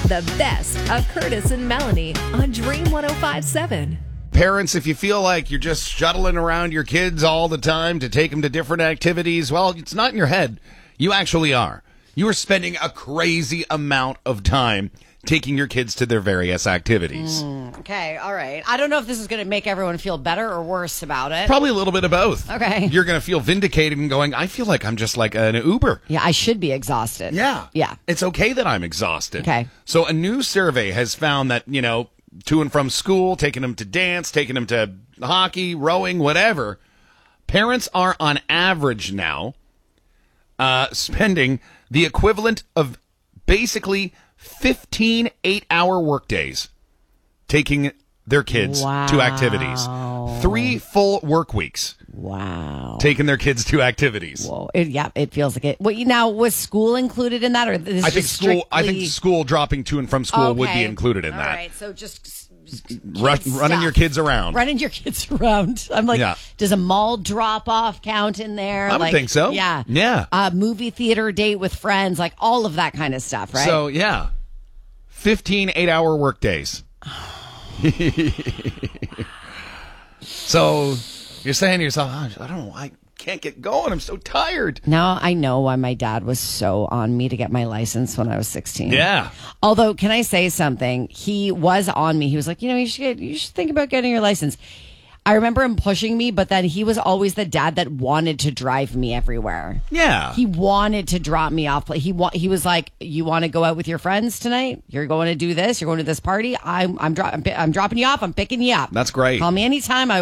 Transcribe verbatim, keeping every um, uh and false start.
the best of Curtis and Melanie on Dream one oh five point seven. Parents, if you feel like you're just shuttling around your kids all the time to take them to different activities, well, it's not in your head. You actually are. You are spending a crazy amount of time taking your kids to their various activities. Mm, okay, all right. I don't know if this is going to make everyone feel better or worse about it. Probably a little bit of both. Okay. You're going to feel vindicated and going, I feel like I'm just like an Uber. Yeah, I should be exhausted. Yeah. Yeah. It's okay that I'm exhausted. Okay. So a new survey has found that, you know, to and from school, taking them to dance, taking them to hockey, rowing, whatever, parents are on average now uh, spending the equivalent of basically fifteen eight-hour workdays taking their kids Wow. to activities. Three full work weeks Wow. taking their kids to activities. Whoa. It, yeah, it feels like it. Well, you now, was school included in that? Or this I think just school. I strictly- think school dropping to and from school would be Okay. included in All that. right, so just s- s- Run, kids running stuff. your kids around. Running your kids around. I'm like, Yeah. does a mall drop off count in there? I would like, think so. Yeah. Yeah. A movie theater date with friends, like all of that kind of stuff, right? So yeah, fifteen eight-hour work days. So you're saying to yourself, "Oh, I don't know, I can't get going. I'm so tired. Now I know why my dad was so on me to get my license when I was sixteen. Yeah. Although, can I say something? He was on me. He was like, you know, you should get, you should think about getting your license. I remember him pushing me, but then he was always the dad that wanted to drive me everywhere. Yeah. He wanted to drop me off. He wa- he was like, "You want to go out with your friends tonight? You're going to do this. You're going to this party. I'm I'm, dro- I'm, pi- I'm dropping you off. I'm picking you up. That's great. Call me anytime. I